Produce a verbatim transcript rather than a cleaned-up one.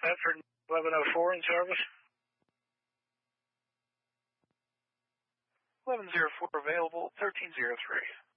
Bedford eleven oh four in service. eleven oh four available, thirteen oh three.